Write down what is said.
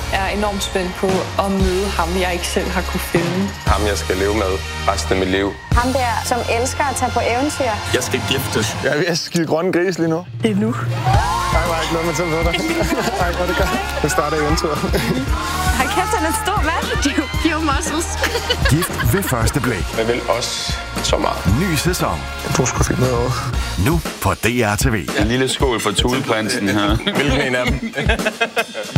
er enormt spændt på at møde ham, jeg ikke selv har kunne finde. Ham, jeg skal leve med resten af mit liv. Ham der, som elsker at tage på eventyr. Jeg skal giftes. Jeg er ved at skide grønne gris lige nu. Det er nu. Ej, hvor har jeg glædet mig til at møde dig. Ej, hvor er det godt. Nu starter eventyret. Hold kæft, han er stor mand. Pure muscles. Gift ved første blik. Jeg vil også så meget. Ny sæson. Jeg tror sgu fint noget. Nu på DR TV. En lille skål for Thuleprinsen her. Hvilken en af dem?